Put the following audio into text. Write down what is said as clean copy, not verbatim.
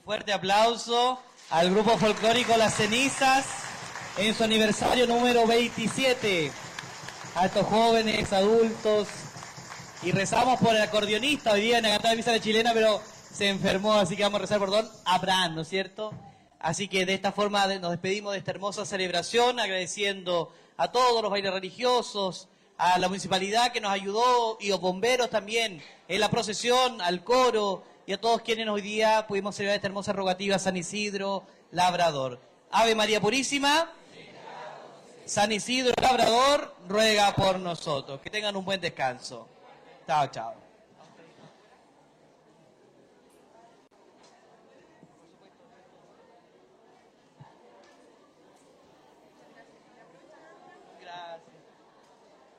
fuerte aplauso al grupo folclórico Las Cenizas en su aniversario número 27. A estos jóvenes, adultos. Y rezamos por el acordeonista hoy día en la cantada de misa de chilena, pero se enfermó, así que vamos a rezar por don Abraham, ¿no es cierto? Así que de esta forma nos despedimos de esta hermosa celebración, agradeciendo a todos los bailes religiosos, a la municipalidad que nos ayudó y los bomberos también en la procesión, al coro y a todos quienes hoy día pudimos celebrar esta hermosa rogativa San Isidro Labrador. Ave María Purísima, San Isidro Labrador, ruega por nosotros. Que tengan un buen descanso. Chao, chao.